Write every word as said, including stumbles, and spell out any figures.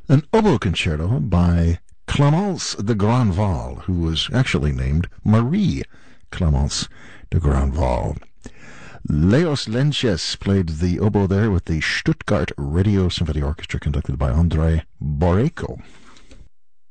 An oboe concerto by Clemence de Grandval, who was actually named Marie Clemence de Grandval. Leos Lenches played the oboe there with the Stuttgart Radio Symphony Orchestra, conducted by Andrei Boreyko.